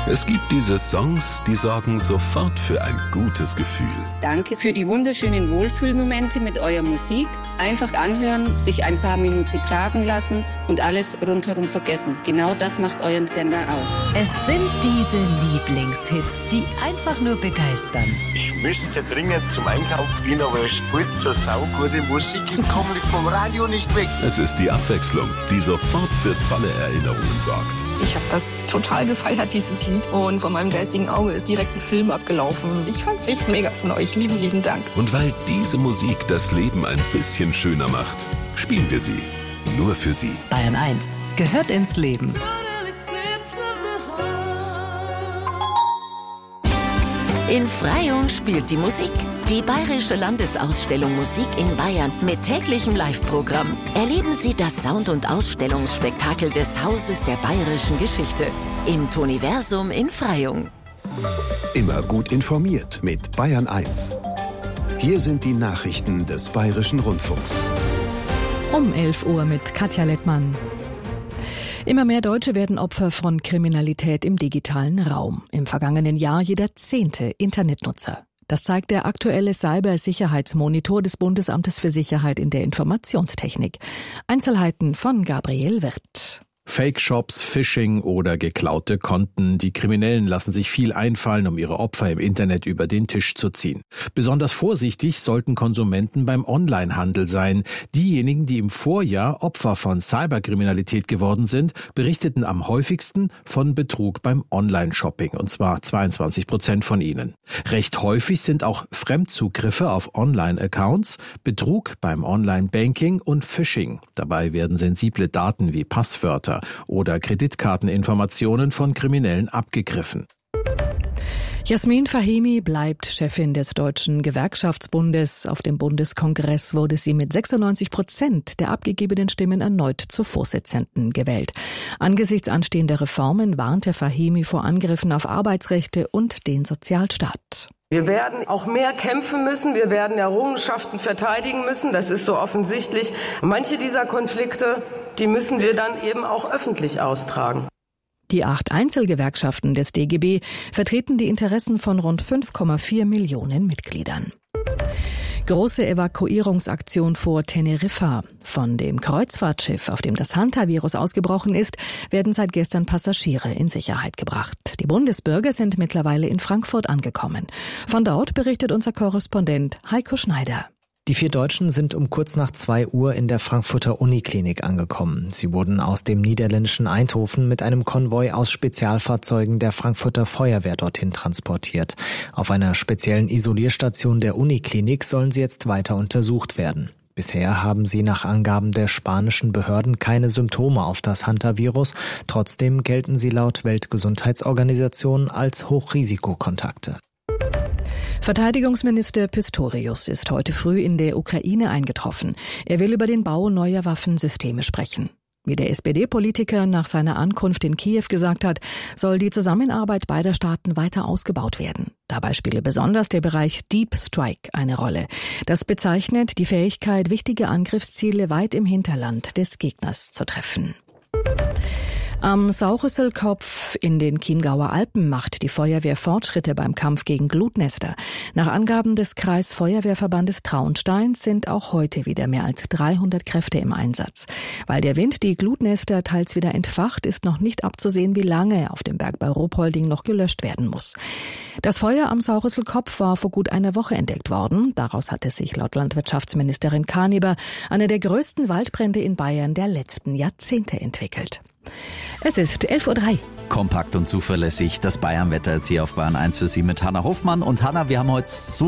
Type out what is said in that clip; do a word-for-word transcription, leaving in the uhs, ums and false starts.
Es gibt diese Songs, die sorgen sofort für ein gutes Gefühl. Danke für die wunderschönen Wohlfühlmomente mit eurer Musik. Einfach anhören, sich ein paar Minuten tragen lassen und alles rundherum vergessen. Genau das macht euren Sender aus. Es sind diese Lieblingshits, die einfach nur begeistern. Ich müsste dringend zum Einkauf gehen, aber es spielt so saugute Musik. Ich komme vom Radio nicht weg. Es ist die Abwechslung, die sofort für tolle Erinnerungen sorgt. Ich habe das total gefeiert, dieses Lied. Und vor meinem geistigen Auge ist direkt ein Film abgelaufen. Ich fand's echt mega von euch. Lieben, lieben Dank. Und weil diese Musik das Leben ein bisschen schöner macht, spielen wir sie nur für Sie. Bayern eins gehört ins Leben. In Freyung spielt die Musik. Die Bayerische Landesausstellung Musik in Bayern mit täglichem Live-Programm. Erleben Sie das Sound- und Ausstellungsspektakel des Hauses der bayerischen Geschichte im Toniversum in Freyung. Immer gut informiert mit Bayern eins. Hier sind die Nachrichten des Bayerischen Rundfunks. Um elf Uhr mit Katja Lettmann. Immer mehr Deutsche werden Opfer von Kriminalität im digitalen Raum. Im vergangenen Jahr jeder zehnte Internetnutzer. Das zeigt der aktuelle Cybersicherheitsmonitor des Bundesamtes für Sicherheit in der Informationstechnik. Einzelheiten von Gabriel Wirth. Fake-Shops, Phishing oder geklaute Konten. Die Kriminellen lassen sich viel einfallen, um ihre Opfer im Internet über den Tisch zu ziehen. Besonders vorsichtig sollten Konsumenten beim Onlinehandel sein. Diejenigen, die im Vorjahr Opfer von Cyberkriminalität geworden sind, berichteten am häufigsten von Betrug beim Online-Shopping, und zwar zweiundzwanzig Prozent von ihnen. Recht häufig sind auch Fremdzugriffe auf Online-Accounts, Betrug beim Online-Banking und Phishing. Dabei werden sensible Daten wie Passwörter oder Kreditkarteninformationen von Kriminellen abgegriffen. Jasmin Fahimi bleibt Chefin des Deutschen Gewerkschaftsbundes. Auf dem Bundeskongress wurde sie mit sechsundneunzig Prozent der abgegebenen Stimmen erneut zur Vorsitzenden gewählt. Angesichts anstehender Reformen warnte Fahimi vor Angriffen auf Arbeitsrechte und den Sozialstaat. Wir werden auch mehr kämpfen müssen, wir werden Errungenschaften verteidigen müssen, das ist so offensichtlich. Manche dieser Konflikte, die müssen wir dann eben auch öffentlich austragen. Die acht Einzelgewerkschaften des D G B vertreten die Interessen von rund fünf Komma vier Millionen Mitgliedern. Große Evakuierungsaktion vor Teneriffa. Von dem Kreuzfahrtschiff, auf dem das Hantavirus ausgebrochen ist, werden seit gestern Passagiere in Sicherheit gebracht. Die Bundesbürger sind mittlerweile in Frankfurt angekommen. Von dort berichtet unser Korrespondent Heiko Schneider. Die vier Deutschen sind um kurz nach zwei Uhr in der Frankfurter Uniklinik angekommen. Sie wurden aus dem niederländischen Eindhoven mit einem Konvoi aus Spezialfahrzeugen der Frankfurter Feuerwehr dorthin transportiert. Auf einer speziellen Isolierstation der Uniklinik sollen sie jetzt weiter untersucht werden. Bisher haben sie nach Angaben der spanischen Behörden keine Symptome auf das Hantavirus. Trotzdem gelten sie laut Weltgesundheitsorganisation als Hochrisikokontakte. Verteidigungsminister Pistorius ist heute früh in der Ukraine eingetroffen. Er will über den Bau neuer Waffensysteme sprechen. Wie der S P D-Politiker nach seiner Ankunft in Kiew gesagt hat, soll die Zusammenarbeit beider Staaten weiter ausgebaut werden. Dabei spiele besonders der Bereich Deep Strike eine Rolle. Das bezeichnet die Fähigkeit, wichtige Angriffsziele weit im Hinterland des Gegners zu treffen. Am Saurisselkopf in den Chiemgauer Alpen macht die Feuerwehr Fortschritte beim Kampf gegen Glutnester. Nach Angaben des Kreisfeuerwehrverbandes Traunstein sind auch heute wieder mehr als dreihundert Kräfte im Einsatz. Weil der Wind die Glutnester teils wieder entfacht, ist noch nicht abzusehen, wie lange auf dem Berg bei Ruhpolding noch gelöscht werden muss. Das Feuer am Saurisselkopf war vor gut einer Woche entdeckt worden. Daraus hatte sich laut Landwirtschaftsministerin Kahneber einer der größten Waldbrände in Bayern der letzten Jahrzehnte entwickelt. Es ist elf Uhr drei. Kompakt und zuverlässig das Bayern-Wetter jetzt hier auf Bayern eins für Sie mit Hanna Hofmann. Und Hanna, wir haben heute so